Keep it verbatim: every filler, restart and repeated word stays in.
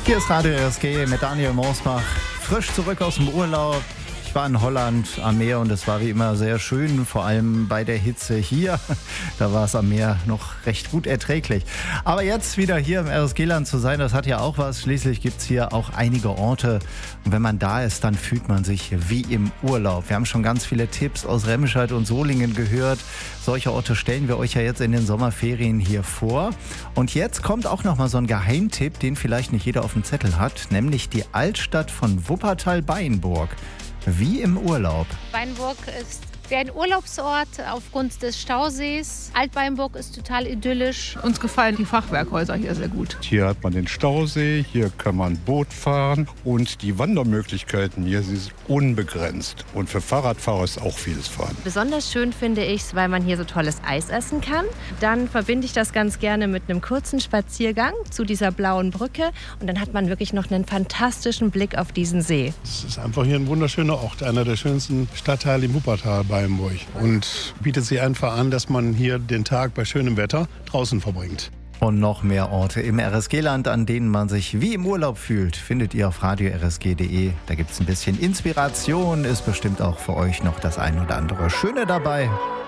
Hier ist Radio R S G mit Daniel Morsbach, frisch zurück aus dem Urlaub. Ich war in Holland am Meer und es war wie immer sehr schön, vor allem bei der Hitze hier. Da war es am Meer noch recht gut erträglich. Aber jetzt wieder hier im R S G-Land zu sein, das hat ja auch was. Schließlich gibt es hier auch einige Orte. Und wenn man da ist, dann fühlt man sich wie im Urlaub. Wir haben schon ganz viele Tipps aus Remscheid und Solingen gehört. Solche Orte stellen wir euch ja jetzt in den Sommerferien hier vor. Und jetzt kommt auch noch mal so ein Geheimtipp, den vielleicht nicht jeder auf dem Zettel hat, nämlich die Altstadt von Wuppertal-Bayenburg. Wie im Urlaub. Bayenburg ist wie ein Urlaubsort aufgrund des Stausees. Alt-Bayenburg ist total idyllisch. Uns gefallen die Fachwerkhäuser hier sehr gut. Hier hat man den Stausee, hier kann man Boot fahren und die Wandermöglichkeiten hier sind unbegrenzt. Und für Fahrradfahrer ist auch vieles vorhanden. Besonders schön finde ich es, weil man hier so tolles Eis essen kann. Dann verbinde ich das ganz gerne mit einem kurzen Spaziergang zu dieser blauen Brücke. Und dann hat man wirklich noch einen fantastischen Blick auf diesen See. Es ist einfach hier ein wunderschöner Ort, einer der schönsten Stadtteile im Wuppertal bei und bietet sich einfach an, dass man hier den Tag bei schönem Wetter draußen verbringt. Und noch mehr Orte im R S G-Land, an denen man sich wie im Urlaub fühlt, findet ihr auf radio r s g punkt d e. Da gibt es ein bisschen Inspiration, ist bestimmt auch für euch noch das ein oder andere Schöne dabei.